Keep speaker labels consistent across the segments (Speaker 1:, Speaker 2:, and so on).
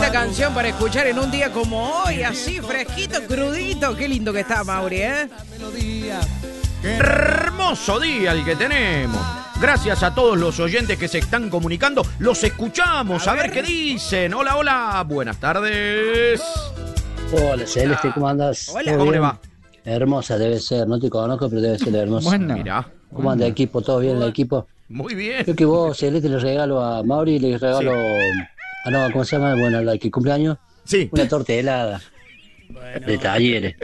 Speaker 1: Esa canción para escuchar en un día como hoy, así fresquito, crudito. Qué lindo que está, Mauri, ¿eh?
Speaker 2: Hermoso día el que tenemos. Gracias a todos los oyentes que se están comunicando. Los escuchamos, a ver qué dicen. Hola, hola. Buenas tardes.
Speaker 3: Hola, Celeste, ¿cómo andas?
Speaker 1: Hola.
Speaker 2: ¿Cómo le va?
Speaker 3: Hermosa debe ser, no te conozco, pero debe ser hermosa.
Speaker 4: Bueno,
Speaker 2: Mirá.
Speaker 3: ¿Cómo anda el equipo? ¿Todo bien el equipo?
Speaker 2: Muy bien.
Speaker 3: Creo que vos, Celeste, le regalo a Mauri, le regalo... Ah, no, ¿cómo se llama? Bueno, la que cumpleaños.
Speaker 2: Sí.
Speaker 3: Una torta helada. De talleres.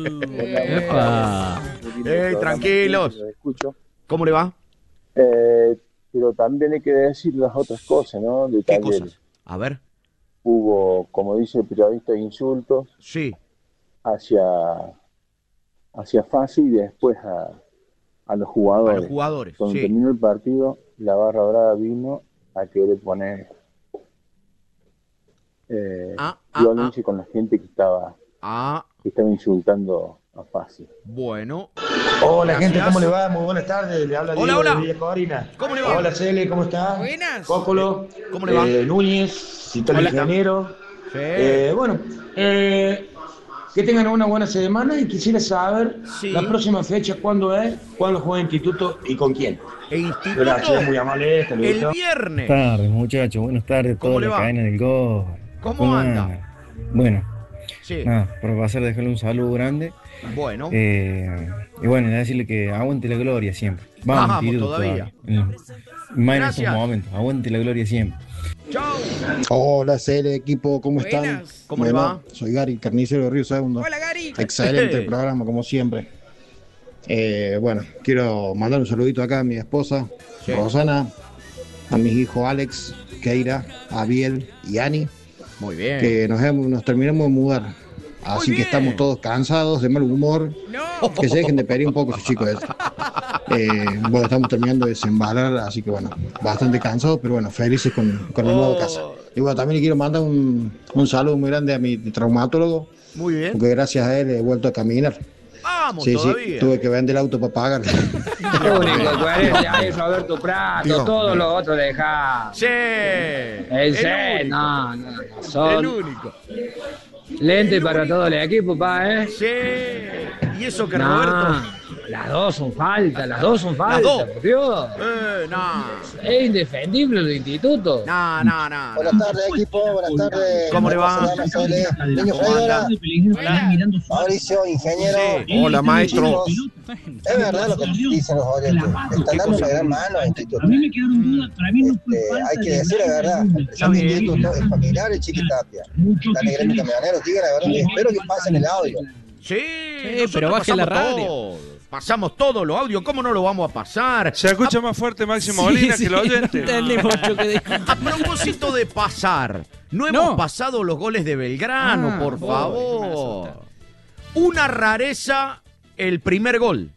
Speaker 4: epa.
Speaker 2: Tranquilos.
Speaker 5: Lo escucho.
Speaker 2: ¿Cómo le va?
Speaker 5: Pero también hay que decir las otras cosas, ¿no? De
Speaker 2: ¿Qué
Speaker 5: talleres.
Speaker 2: cosas? A ver.
Speaker 5: Hubo, como dice el periodista, insultos
Speaker 2: Sí.
Speaker 5: hacia Fasi y después a los jugadores.
Speaker 2: A los jugadores,
Speaker 5: Cuando
Speaker 2: sí.
Speaker 5: terminó el partido, la barra brava vino a querer poner violencia con la gente que estaba insultando a Fasi.
Speaker 2: Bueno.
Speaker 6: Hola,
Speaker 2: Gracias.
Speaker 6: gente, ¿cómo le va? Muy buenas tardes. Le habla
Speaker 2: Hola,
Speaker 6: Diego
Speaker 2: hola.
Speaker 6: de Villa Corina.
Speaker 2: ¿Cómo le va?
Speaker 6: Hola, Cele, ¿cómo está?
Speaker 1: Buenas.
Speaker 6: Cócolo.
Speaker 2: ¿Cómo le va?
Speaker 6: Núñez, Cito el
Speaker 2: Hola.
Speaker 6: ingeniero.
Speaker 2: Sí.
Speaker 6: Que tengan una buena semana y quisiera saber
Speaker 2: Sí.
Speaker 6: la próxima fecha, cuándo es, cuándo juega Instituto y con quién.
Speaker 2: El instituto.
Speaker 6: Gracias, muy amable. Hasta
Speaker 2: El
Speaker 6: luego.
Speaker 2: viernes.
Speaker 7: Buenas tardes, muchachos. Buenas tardes a
Speaker 2: ¿Cómo
Speaker 7: toda
Speaker 2: le
Speaker 7: la
Speaker 2: va?
Speaker 7: cadena del Gol.
Speaker 2: ¿Cómo anda?
Speaker 7: Bueno,
Speaker 2: Sí.
Speaker 7: nada, para pasar a dejarle un saludo grande.
Speaker 2: Bueno.
Speaker 7: Y bueno, decirle que aguante la gloria siempre.
Speaker 2: Vamos,
Speaker 7: Instituto,
Speaker 2: todavía.
Speaker 7: Más en
Speaker 2: Gracias.
Speaker 7: estos momentos. Aguante la gloria siempre.
Speaker 2: Chau.
Speaker 8: Hola, CL equipo, ¿cómo están?
Speaker 1: Buenas.
Speaker 2: ¿Cómo le va?
Speaker 8: Soy Gary, carnicero de Río Segundo.
Speaker 1: Hola, Gary.
Speaker 8: Excelente el programa, como siempre. Bueno, quiero mandar un saludito acá a mi esposa,
Speaker 2: Sí.
Speaker 8: Rosana, a mis hijos Alex, Keira, Abiel y Ani,
Speaker 2: Muy bien.
Speaker 8: que nos terminamos de mudar. Así
Speaker 2: Muy
Speaker 8: que
Speaker 2: bien.
Speaker 8: estamos todos cansados, de mal humor.
Speaker 1: No.
Speaker 8: Que se dejen de pedir un poco esos chicos. Bueno, estamos terminando de desembalar, así que bueno, bastante cansados, pero bueno, felices con el nuevo casa. Y bueno, también le quiero mandar un saludo muy grande a mi traumatólogo,
Speaker 2: Muy bien.
Speaker 8: porque gracias a él he vuelto a caminar.
Speaker 2: Vamos
Speaker 8: Sí,
Speaker 2: todavía.
Speaker 8: tuve que vender el auto para pagar.
Speaker 9: Lo único coherente es Roberto Prato,
Speaker 8: Digo,
Speaker 9: todos los otros dejá.
Speaker 2: Sí.
Speaker 9: El
Speaker 2: único.
Speaker 9: no,
Speaker 2: El
Speaker 9: son
Speaker 2: único.
Speaker 9: lentes para todo el equipo, pa,
Speaker 2: Sí. Y eso que
Speaker 9: No,
Speaker 2: Roberto.
Speaker 9: las dos son faltas,
Speaker 2: dos.
Speaker 9: por Dios.
Speaker 2: No.
Speaker 9: Es indefendible el instituto.
Speaker 2: No.
Speaker 10: Buenas tardes, equipo. Buenas tardes.
Speaker 2: ¿Cómo le va?
Speaker 10: Niño
Speaker 2: ¿Cómo anda?
Speaker 10: Mauricio, ingeniero.
Speaker 2: Sí. Hola, maestro.
Speaker 10: Es verdad lo que dicen los oyentes. Están dando una gran mano al instituto.
Speaker 11: A mí me quedaron dudas, para mí no fue falta.
Speaker 10: Hay que decir la verdad. El presidente del instituto es familiar, el Chiquitapia. Están en gremio camioneros. Diga la verdad. Espero que pasen el audio.
Speaker 2: Sí,
Speaker 1: pero baje la radio.
Speaker 2: Todo. Pasamos todos los audios, ¿cómo no lo vamos a pasar?
Speaker 12: Se escucha más fuerte Máximo Molina que el oyente.
Speaker 2: A propósito de pasar, no hemos pasado los goles de Belgrano, por favor. Una rareza, el primer gol.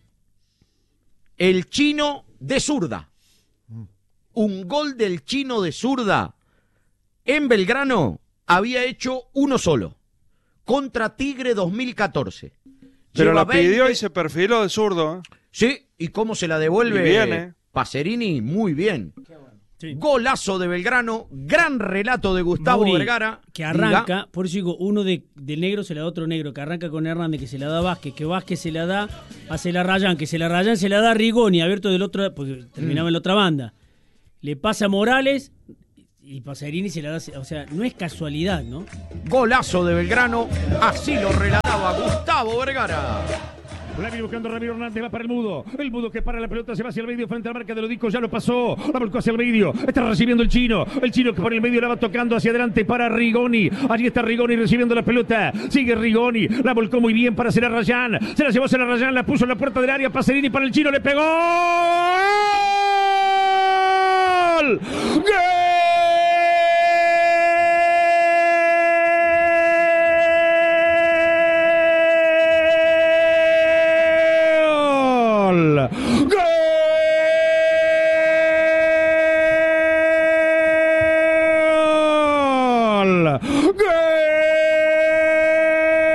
Speaker 2: El chino de zurda. Un gol del chino de zurda. En Belgrano había hecho uno solo. Contra Tigre 2014.
Speaker 12: Pero
Speaker 2: Lleva
Speaker 12: la pidió
Speaker 2: 20.
Speaker 12: y se perfiló de zurdo.
Speaker 2: Sí, ¿y cómo se la devuelve?
Speaker 12: Y bien,
Speaker 2: Pacerini, muy bien. Golazo de Belgrano, gran relato de Gustavo
Speaker 11: Mauri,
Speaker 2: Vergara.
Speaker 11: Que arranca,
Speaker 2: Diga.
Speaker 11: por eso digo, uno de negro se la da a otro negro, que arranca con Hernández, que se la da a Vázquez, que Vázquez se la da a Celarrayán, que Celarrayán se la da a Rigoni, abierto del otro, porque terminaba en la otra banda. Le pasa a Morales y Pacerini se la da, o sea, no es casualidad, ¿no?
Speaker 2: Golazo de Belgrano, así lo relataba Gustavo Vergara.
Speaker 13: La viene buscando Ramiro Hernández, va para el Mudo que para la pelota, se va hacia el medio frente a la marca de Lodico, ya lo pasó, la volcó hacia el medio, está recibiendo el chino que por el medio la va tocando hacia adelante para Rigoni, allí está Rigoni recibiendo la pelota, sigue Rigoni, la volcó muy bien para Celarrayán, se la llevó Celarrayán, la puso en la puerta del área, Pacerini para el chino, le pegó ¡Gol!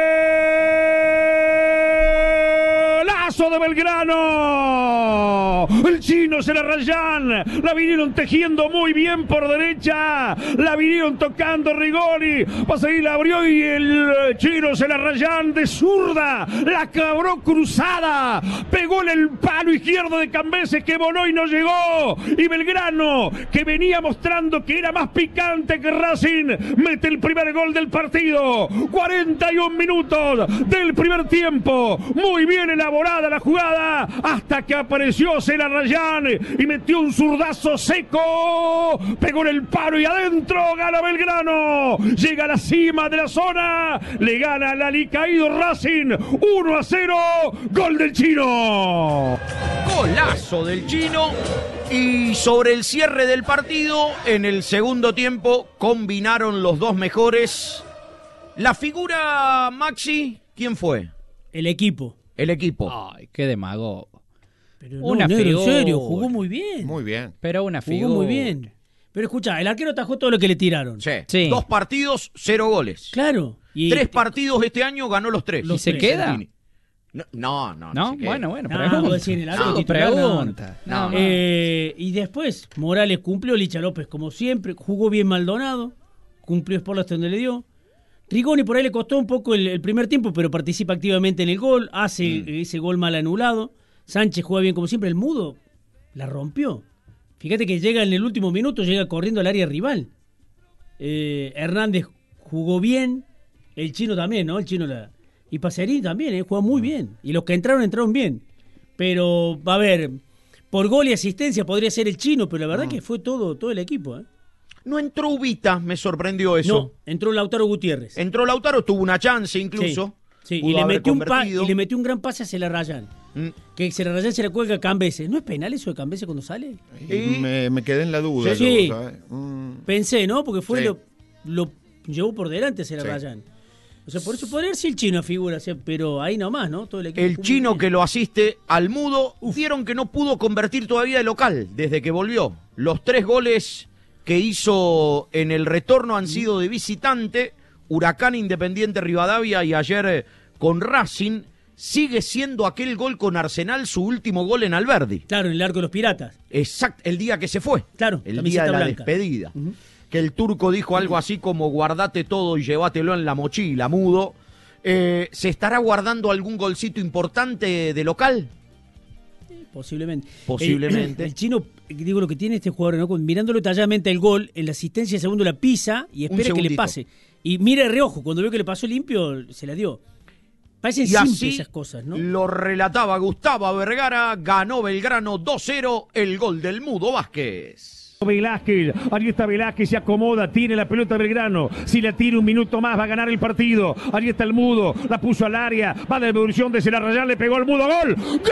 Speaker 13: ¡Golazo de Belgrano! El Chino Celarrayán. La vinieron tejiendo muy bien por derecha. La vinieron tocando Rigoni. Pasa ahí, la abrió y el Chino Celarrayán de zurda. La cabró cruzada. Pegó en el palo izquierdo de Cambeses que voló y no llegó. Y Belgrano, que venía mostrando que era más picante que Racing, mete el primer gol del partido. 41 minutos del primer tiempo. Muy bien elaborada la jugada hasta que apareció Celarrayán y metió un zurdazo seco. Pegó en el palo y adentro. Gana Belgrano. Llega a la cima de la zona. Le gana al alicaído Racing 1-0. Gol del Chino.
Speaker 2: Golazo del Chino. Y sobre el cierre del partido, en el segundo tiempo, combinaron los dos mejores. La figura, Maxi, ¿quién fue?
Speaker 11: El equipo.
Speaker 2: El equipo.
Speaker 4: Ay, qué demagogo.
Speaker 11: Pero no, negro, en serio, jugó muy bien.
Speaker 14: Muy bien.
Speaker 4: Pero una figura.
Speaker 11: Jugó muy bien. Pero escucha, el arquero atajó todo lo que le tiraron.
Speaker 2: Sí. 2 partidos, 0 goles.
Speaker 11: Claro.
Speaker 2: Y 3 partidos este año, ganó los 3.
Speaker 4: ¿Y se queda?
Speaker 2: No.
Speaker 4: Bueno,
Speaker 11: pregunta. Decir, el arco titular, pregunta. No. Y después, Morales cumplió, Licha López como siempre, jugó bien Maldonado, cumplió Sport hasta donde le dio. Rigoni por ahí le costó un poco el primer tiempo, pero participa activamente en el gol, hace ese gol mal anulado. Sánchez juega bien como siempre, el Mudo la rompió. Fíjate que llega en el último minuto, llega corriendo al área rival. Hernández jugó bien, el Chino también, ¿no? Y Pacerini también, jugó muy bien. Y los que entraron bien. Pero, a ver, por gol y asistencia podría ser el Chino, pero la verdad que fue todo el equipo,
Speaker 2: No entró Ubita, me sorprendió eso.
Speaker 11: No, entró Lautaro Gutiérrez.
Speaker 2: Entró Lautaro, tuvo una chance incluso.
Speaker 11: Sí. Y le metió un gran pase a Celarrayán. Que Celarrayán se le cuelga a Cambeses. ¿No es penal eso de Cambeses cuando sale?
Speaker 14: Me quedé en la duda.
Speaker 11: Sí. Pensé, ¿no? Porque fue lo llevó por delante Celarrayán. O sea, por eso podría ser el Chino figura, pero ahí nomás, ¿no? Todo el equipo.
Speaker 2: El Chino que lo asiste al Mudo, vieron que no pudo convertir todavía de local desde que volvió. Los 3 goles que hizo en el retorno han sido de visitante. Huracán, Independiente, Rivadavia y ayer con Racing. Sigue siendo aquel gol con Arsenal su último gol en Alberdi.
Speaker 11: Claro, en el arco de los Piratas.
Speaker 2: Exacto, el día que se fue.
Speaker 11: Claro,
Speaker 2: el día de la despedida. Que el turco dijo algo así como guardate todo y llévatelo en la mochila, Mudo. ¿Se estará guardando algún golcito importante de local?
Speaker 11: Posiblemente.
Speaker 2: Posiblemente.
Speaker 11: El Chino, digo, lo que tiene este jugador, ¿no? Mirándolo detalladamente el gol, en la asistencia de segundo la pisa y espera que le pase. Y mira de reojo, cuando vio que le pasó limpio, se la dio. Parecen simples esas cosas, ¿no?
Speaker 2: Lo relataba Gustavo Vergara, ganó Belgrano 2-0, el gol del Mudo Vázquez.
Speaker 13: Velázquez, ahí está Velázquez, se acomoda, tiene la pelota Belgrano, si la tira un minuto más va a ganar el partido, ahí está el Mudo, la puso al área, va de devolución de Celarrayán, le pegó al Mudo, ¡gol! ¡Gol!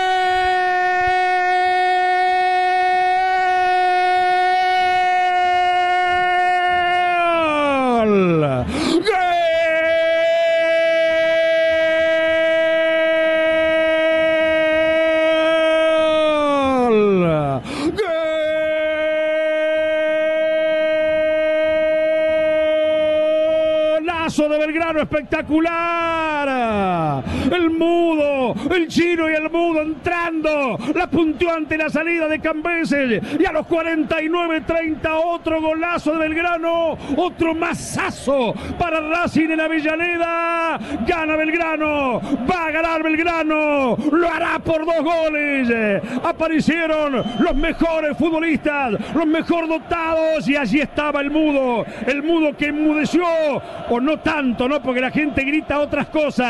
Speaker 13: De Belgrano espectacular, el Mudo, el Chino y el Mudo entrando, la punteó ante la salida de Cambeses y a los 49-30 otro golazo de Belgrano, otro masazo para Racing en Avellaneda, gana Belgrano, va a ganar Belgrano, lo hará por 2 goles, aparecieron los mejores futbolistas, los mejor dotados y allí estaba el Mudo que enmudeció, o no tanto, ¿no? Porque la gente grita otras cosas.